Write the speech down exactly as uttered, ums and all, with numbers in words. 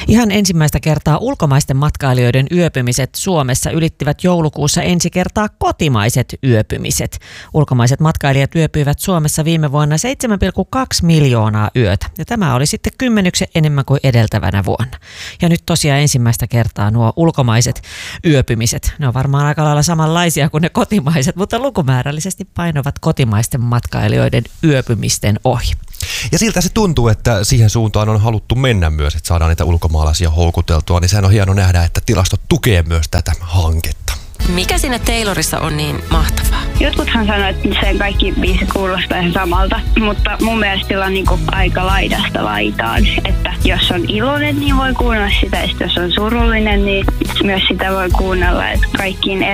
Ihan ensimmäistä kertaa ulkomaisten matkailijoiden yöpymiset Suomessa ylittivät joulukuussa ensi kertaa kotimaiset yöpymiset. Ulkomaiset matkailijat yöpyivät Suomessa viime vuonna seitsemän pilkku kaksi miljoonaa yötä. Ja tämä oli sitten kymmenyksen enemmän kuin edeltävänä vuonna. Ja nyt tosiaan ensimmäistä kertaa nuo ulkomaiset yöpymiset. Ne on varmaan aika lailla samanlaisia kuin ne kotimaiset, mutta lukumäärällisesti painovat kotimaisten matkailijoiden yöpymisten ohi. Ja siltä se tuntuu, että siihen suuntaan on haluttu mennä myös, että saadaan niitä ulkomaalaisia houkuteltua, niin sehän on hieno nähdä, että tilastot tukee myös tätä hanketta. Mikä siinä Taylorissa on niin mahtavaa? Jotkuthan sanoo, että sen kaikki biisit kuulostaa ihan samalta, mutta mun mielestä sillä on niinku aika laidasta laitaan. Että jos on iloinen, niin voi kuunnella sitä, ja jos on surullinen, niin myös sitä voi kuunnella, että kaikkiin